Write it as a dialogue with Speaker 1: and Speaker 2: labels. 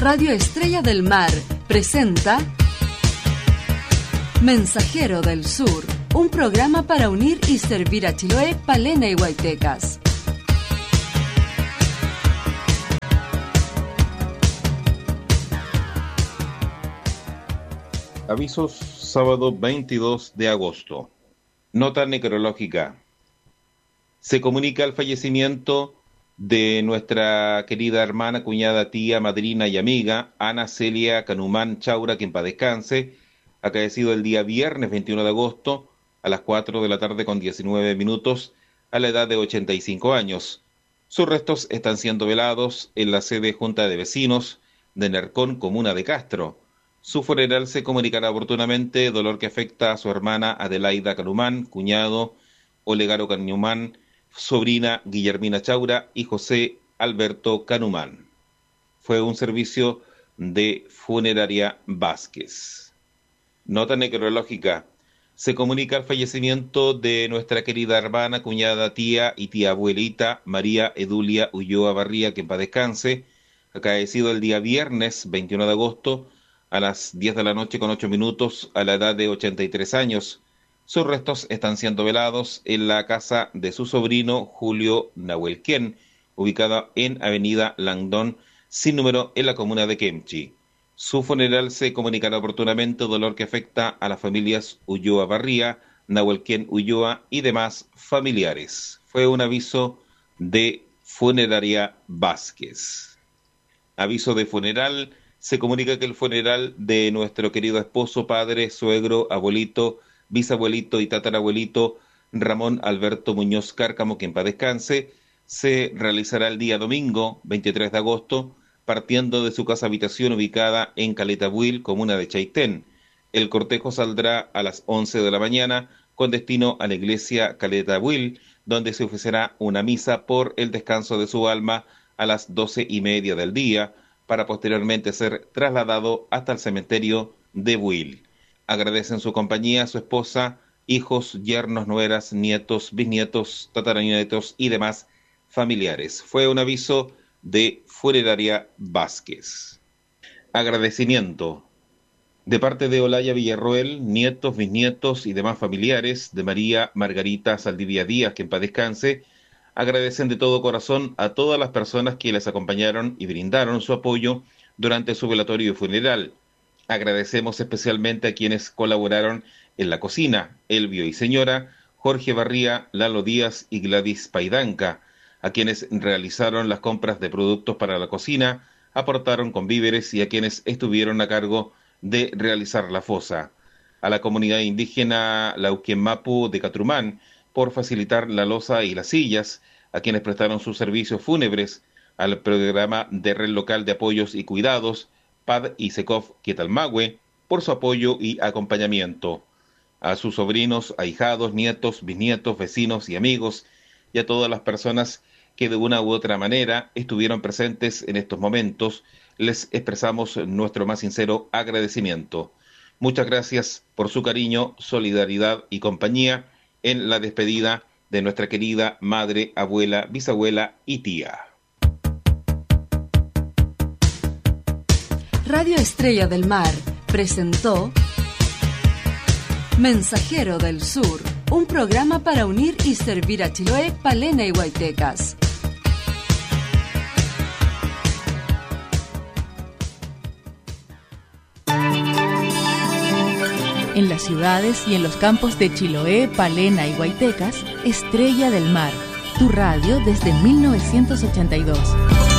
Speaker 1: Radio Estrella del Mar presenta Mensajero del Sur, un programa para unir y servir a Chiloé, Palena y Huaytecas.
Speaker 2: Avisos, sábado 22 de agosto. Nota necrológica. Se comunica el fallecimiento de nuestra querida hermana, cuñada, tía, madrina y amiga, Ana Celia Canumán Chaura, que en paz descanse, acaecido el día viernes 21 de agosto a las 4 de la tarde con 19 minutos, a la edad de 85 años. Sus restos están siendo velados en la sede Junta de Vecinos de Nercón, comuna de Castro. Su funeral se comunicará oportunamente, dolor que afecta a su hermana Adelaida Canumán, cuñado Olegaro Canumán, sobrina Guillermina Chaura y José Alberto Canumán. Fue un servicio de Funeraria Vázquez. Nota necrológica. Se comunica el fallecimiento de nuestra querida hermana, cuñada, tía y tía abuelita María Edulia Ulloa Barría, que en paz descanse, acaecido el día viernes 21 de agosto a las 10 de la noche con 8 minutos a la edad de 83 años. Sus restos están siendo velados en la casa de su sobrino Julio Nahuelquén, ubicada en Avenida Langdón, sin número, en la comuna de Kemchi. Su funeral se comunicará oportunamente, dolor que afecta a las familias Ulloa Barría, Nahuelquén Ulloa y demás familiares. Fue un aviso de Funeraria Vázquez. Aviso de funeral. Se comunica que el funeral de nuestro querido esposo, padre, suegro, abuelito, bisabuelito y tatarabuelito Ramón Alberto Muñoz Cárcamo, que en paz descanse, se realizará el día domingo 23 de agosto, partiendo de su casa habitación ubicada en Caleta Buil, comuna de Chaitén. El cortejo saldrá a las 11 de la mañana con destino a la iglesia Caleta Buil, donde se ofrecerá una misa por el descanso de su alma a las 12:30 del día, para posteriormente ser trasladado hasta el cementerio de Buil. Agradecen su compañía a su esposa, hijos, yernos, nueras, nietos, bisnietos, tataranietos y demás familiares. Fue un aviso de Funeraria Vázquez. Agradecimiento de parte de Olaya Villarroel, nietos, bisnietos y demás familiares de María Margarita Saldivia Díaz, que en paz descanse. Agradecen de todo corazón a todas las personas que les acompañaron y brindaron su apoyo durante su velatorio y funeral. Agradecemos especialmente a quienes colaboraron en la cocina, Elvio y señora, Jorge Barría, Lalo Díaz y Gladys Paidanca, a quienes realizaron las compras de productos para la cocina, aportaron con víveres y a quienes estuvieron a cargo de realizar la fosa. A la comunidad indígena Lauquenmapu de Catrumán, por facilitar la loza y las sillas, a quienes prestaron sus servicios fúnebres, al programa de Red Local de Apoyos y Cuidados, PAD y SECOF Quetalmahue, por su apoyo y acompañamiento, a sus sobrinos, ahijados, nietos, bisnietos, vecinos y amigos, y a todas las personas que de una u otra manera estuvieron presentes en estos momentos, les expresamos nuestro más sincero agradecimiento. Muchas gracias por su cariño, solidaridad y compañía en la despedida de nuestra querida madre, abuela, bisabuela y tía.
Speaker 1: Radio Estrella del Mar presentó Mensajero del Sur, un programa para unir y servir a Chiloé, Palena y Huaytecas. En las ciudades y en los campos de Chiloé, Palena y Huaytecas, Estrella del Mar, tu radio desde 1982.